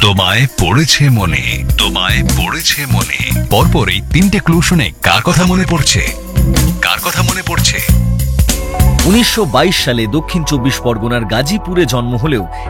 তোমায় পড়েছে মনে, তোমায় পড়েছে মনে। পরপরই তিনটে ক্লু শুনে কার কথা মনে পড়ছে? কার কথা মনে পড়ছে? 1922 সালে দক্ষিণ 24 পরগনার গাজীপুরে জন্ম হলেও